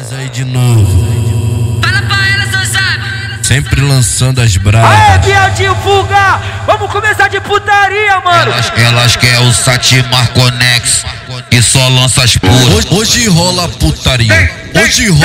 Nós aí de novo. Fala pra elas, não sabe. Sempre lançando as bravas. Aê, viadinho, fuga! Vamos começar de putaria, mano! Elas querem o Satimar Conex, que só lança as puras. Hoje rola putaria. Hoje rola